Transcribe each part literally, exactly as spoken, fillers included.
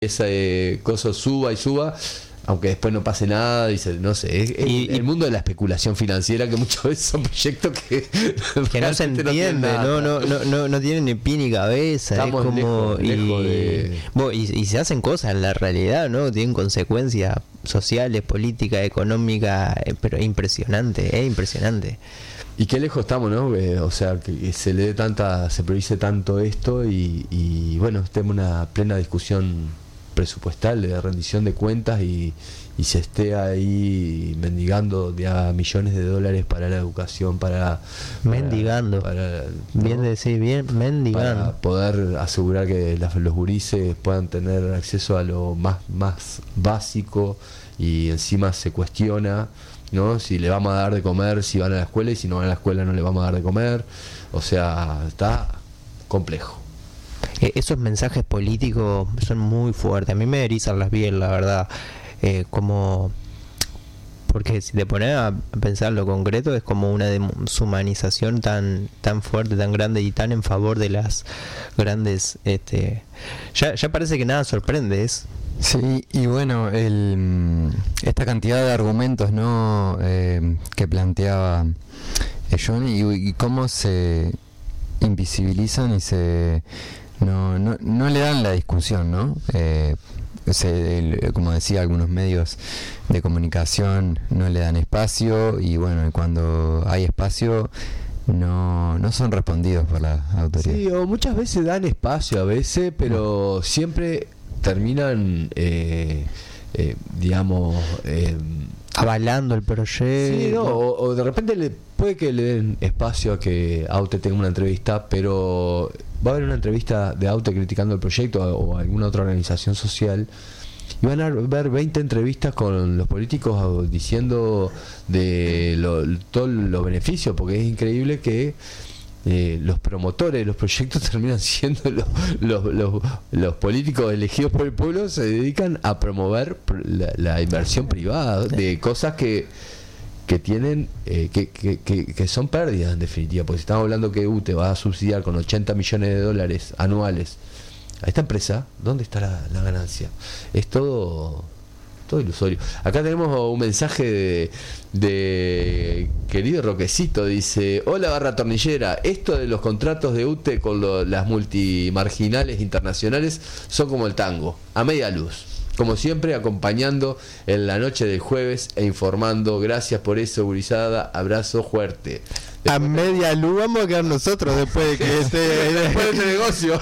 ese coso suba y suba, aunque después no pase nada, dice, no sé, es, es Y- el mundo de la especulación financiera, que muchas veces son proyectos que, Que no se realmente entiende, tienen no, nada. no, no, no, no tienen ni pie ni cabeza. Estamos es como, lejos- y, lejos de- bueno, y, y se hacen cosas en la realidad, ¿no? Tienen consecuencias sociales, políticas, económicas, eh, pero impresionante, es impresionante. Y qué lejos estamos, ¿no? Eh, o sea, que se le dé tanta, se priorice tanto esto y, y bueno, tenemos una plena discusión presupuestal de rendición de cuentas y, y se esté ahí mendigando ya millones de dólares para la educación, para... para- Mendigando. para, ¿no? Bien decir, bien, mendigando. Para poder asegurar que las- los gurises puedan tener acceso a lo más, más básico, y encima se cuestiona, ¿no? Si le vamos a dar de comer, si van a la escuela, y si no van a la escuela no le vamos a dar de comer. O sea, está complejo. Eh, Esos mensajes políticos son muy fuertes. A mí me erizan las piel, la verdad. Eh, como porque si te pones a pensar lo concreto, es como una deshumanización tan tan fuerte, tan grande y tan en favor de las grandes. Este, ya, ya parece que nada sorprende. Es Sí, y bueno, el, esta cantidad de argumentos, ¿no? Eh, que planteaba eh, Johnny, y, y cómo se invisibilizan y se no, no, no le dan la discusión, ¿no? Eh, se, el- como decía, algunos medios de comunicación no le dan espacio, y bueno, y cuando hay espacio no, no son respondidos por la autoridad. Sí, o muchas veces dan espacio a veces, pero siempre terminan, eh, eh, digamos... Eh, avalando el proyecto. Sí, no, o, o de repente le, puede que le den espacio a que Aute tenga una entrevista, pero va a haber una entrevista de Aute criticando el proyecto o alguna otra organización social, y van a haber veinte entrevistas con los políticos diciendo de lo, todos los beneficios, porque es increíble que eh, los promotores de los proyectos terminan siendo los, los, los, los políticos elegidos por el pueblo, se dedican a promover la, la inversión privada de cosas que que tienen eh, que, que, que, que son pérdidas en definitiva, porque si estamos hablando que U T E va a subsidiar con ochenta millones de dólares anuales a esta empresa, ¿dónde está la, la ganancia? Es todo todo ilusorio. Acá tenemos un mensaje de, de querido Roquecito, dice: hola barra tornillera, esto de los contratos de U T E con lo, las multimarginales internacionales son como el tango, a media luz. Como siempre, acompañando en la noche del jueves e informando. Gracias por eso, gurizada. Abrazo fuerte. A media luz vamos a quedar nosotros después de que esté Después de este negocio.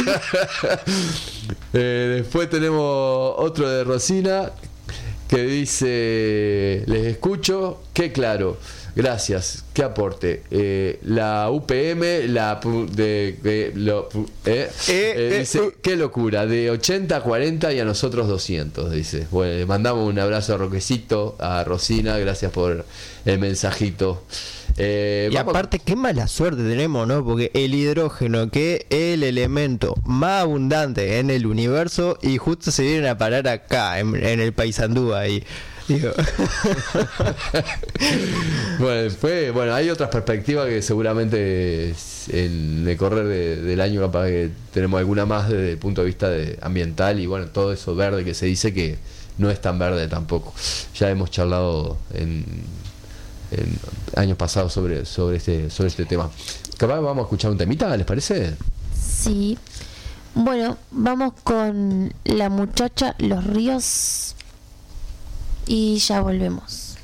eh, después tenemos otro de Rosina que dice: les escucho, qué claro, gracias, qué aporte. Eh, la U P M, la pu- de, de- lo, pu- eh, Eh, eh, eh, dice, uh. qué locura, de ochenta a cuarenta y a nosotros doscientos, dice. Bueno, le mandamos un abrazo a Roquecito, a Rosina, gracias por el mensajito. Eh, Y vamos- aparte, qué mala suerte tenemos, ¿no? Porque el hidrógeno, que es el elemento más abundante en el universo, y justo se vienen a parar acá, en, en el Paysandú ahí. Digo. Bueno, después, bueno, hay otras perspectivas que seguramente en el correr de- del año capaz que tenemos alguna más desde el punto de vista de ambiental, y bueno, todo eso verde que se dice que no es tan verde tampoco. Ya hemos charlado en, en años pasados sobre, sobre este, sobre este tema. Capaz vamos a escuchar un temita, ¿les parece? Sí. Bueno, vamos con la muchacha Los Ríos y ya volvemos.